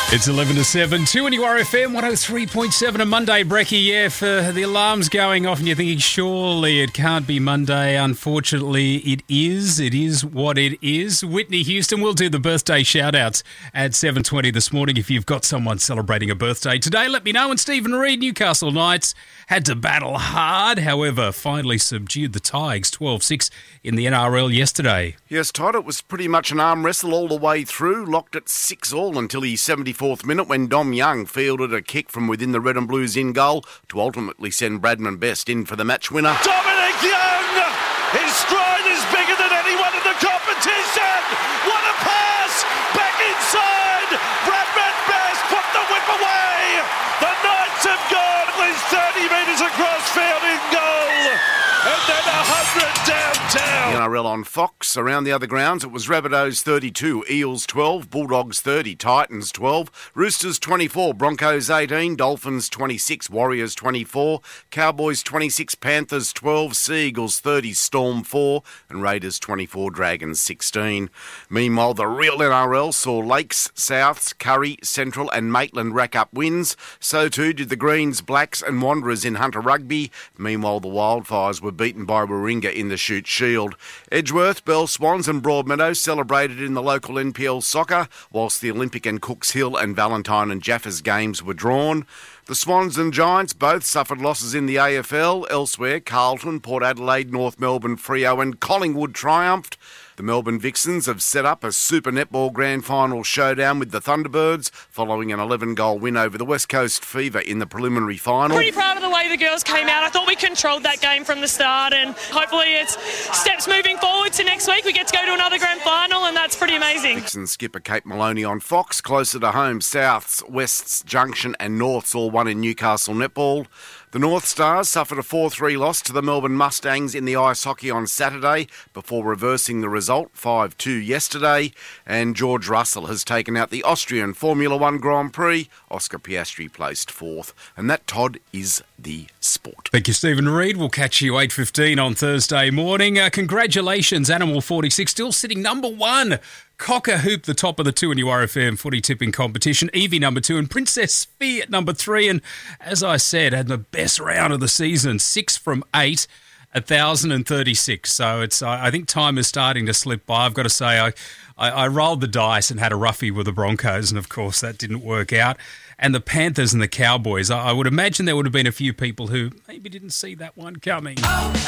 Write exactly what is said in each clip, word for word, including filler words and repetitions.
It's eleven to seven, two N U R F M, one oh three point seven on Monday, Brecky. Yeah, for the alarm's going off and you're thinking, surely it can't be Monday. Unfortunately, it is. It is what it is. Whitney Houston will do the birthday shout-outs at seven twenty this morning. If you've got someone celebrating a birthday today, let me know. And Stephen Reid, Newcastle Knights, had to battle hard, however, finally subdued the Tigers twelve six in the N R L yesterday. Yes, Todd, it was pretty much an arm wrestle all the way through, locked at six all until the seventy-fourth minute when Dom Young fielded a kick from within the Red and Blues in goal to ultimately send Bradman Best in for the match winner. Dominic Young! His stride is bigger than anyone in the competition! What a pass! Back inside! Bradman Best put the whip away! The Knights have gone at least thirty metres across field in goal! And then a hundred downtown. The N R L on Fox. Around the other grounds, it was Rabbitohs thirty-two, Eels twelve, Bulldogs thirty, Titans twelve, Roosters twenty-four, Broncos eighteen, Dolphins twenty-six, Warriors twenty-four, Cowboys twenty-six, Panthers twelve, Sea Eagles thirty, Storm four, and Raiders twenty-four, Dragons sixteen. Meanwhile, the real N R L saw Lakes, Souths, Curry, Central and Maitland rack up wins. So too did the Greens, Blacks and Wanderers in Hunter Rugby. Meanwhile, the Wildfires were beaten by Warringah in the Shute Shield. Edgeworth, Bell Swans and Broadmeadow celebrated in the local N P L soccer, whilst the Olympic and Cooks Hill and Valentine and Jaffas games were drawn. The Swans and Giants both suffered losses in the A F L. Elsewhere, Carlton, Port Adelaide, North Melbourne, Freo and Collingwood triumphed. The Melbourne Vixens have set up a Super Netball Grand Final showdown with the Thunderbirds following an eleven-goal win over the West Coast Fever in the preliminary final. Pretty proud of the way the girls came out. I thought we controlled that game from the start, and hopefully it's steps moving forward to next week. We get to go to another Grand Final, and that's pretty amazing. Vixens skipper Kate Maloney on Fox. Closer to home, Souths, Wests, Junction and Norths all won in Newcastle netball. The North Stars suffered a four three loss to the Melbourne Mustangs in the ice hockey on Saturday before reversing the result five two yesterday. And George Russell has taken out the Austrian Formula One Grand Prix. Oscar Piastri placed fourth. And that, Todd, is the sport. Thank you, Stephen Reid. We'll catch you eight fifteen on Thursday morning. Uh, congratulations, Animal forty-six, still sitting number one. Cocker Hoop, the top of the two N U R F M footy tipping competition. Evie number two and Princess Fee at number three. And as I said, had the best round of the season, six from eight, one thousand thirty-six. So it's I think time is starting to slip by. I've got to say, I, I, I rolled the dice and had a roughie with the Broncos, and of course that didn't work out. And the Panthers and the Cowboys, I, I would imagine there would have been a few people who maybe didn't see that one coming.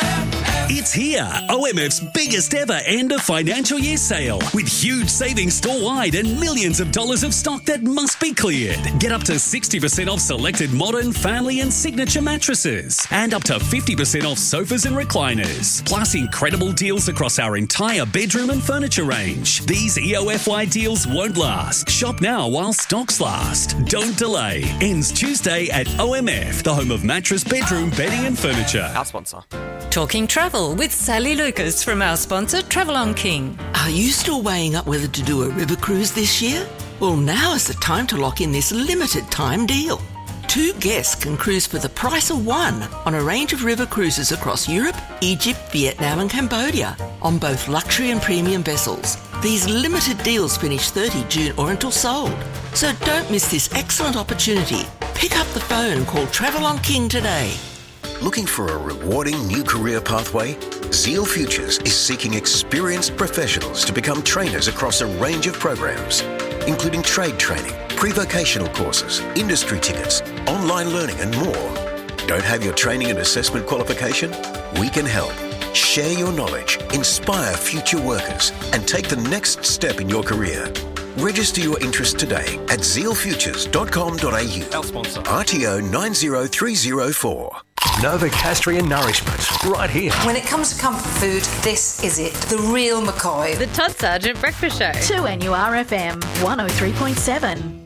It's here, O M F's biggest ever end of financial year sale with huge savings store-wide and millions of dollars of stock that must be cleared. Get up to sixty percent off selected modern, family and signature mattresses and up to fifty percent off sofas and recliners. Plus incredible deals across our entire bedroom and furniture range. These E O F Y deals won't last. Shop now while stocks last. Don't delay. Ends Tuesday at O M F, the home of mattress, bedroom, bedding and furniture. Our sponsor. Talking travel with Sally Lucas from our sponsor, Travel on King. Are you still weighing up whether to do a river cruise this year? Well, now is the time to lock in this limited time deal. Two guests can cruise for the price of one on a range of river cruises across Europe, Egypt, Vietnam and Cambodia on both luxury and premium vessels. These limited deals finish thirtieth of June or until sold. So don't miss this excellent opportunity. Pick up the phone and call Travel on King today. Looking for a rewarding new career pathway? Zeal Futures is seeking experienced professionals to become trainers across a range of programs, including trade training, pre-vocational courses, industry tickets, online learning and more. Don't have your training and assessment qualification? We can help. Share your knowledge, inspire future workers, and take the next step in your career. Register your interest today at zeal futures dot com dot a u. Our sponsor. R T O nine zero three zero four. Novocastrian Nourishment, right here. When it comes to comfort food, this is it. The real McCoy. The Todd Sargent Breakfast Show. two N U R F M, one oh three point seven.